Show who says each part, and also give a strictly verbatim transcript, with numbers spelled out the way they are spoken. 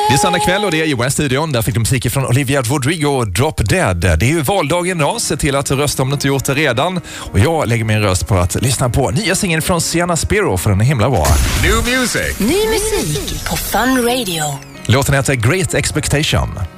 Speaker 1: Det är söndag kväll och det är Johan i studion. Där fick du musik från Olivia Rodrigo, Drop Dead. Det är ju valdagen idag, se till att rösta om du inte gjort det redan. Och jag lägger min röst på att lyssna på nya singeln från Sienna Spiro, för den är himla bra.
Speaker 2: New music.
Speaker 3: Ny musik på Fun Radio.
Speaker 1: Låten heter Great Expectation.